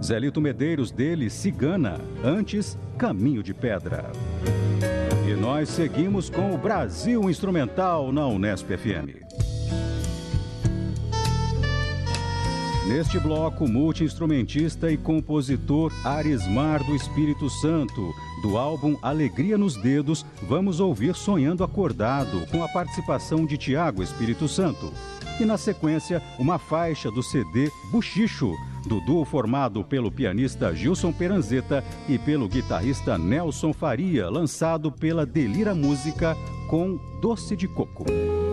Zelito Medeiros, dele, Cigana, antes, Caminho de Pedra. E nós seguimos com o Brasil Instrumental na Unesp FM. Neste bloco, multi-instrumentista e compositor Arismar do Espírito Santo, do álbum Alegria nos Dedos, vamos ouvir Sonhando Acordado, com a participação de Tiago Espírito Santo. E na sequência, uma faixa do CD Buchicho, do duo formado pelo pianista Gilson Peranzeta e pelo guitarrista Nelson Faria, lançado pela Delira Música com Doce de Coco.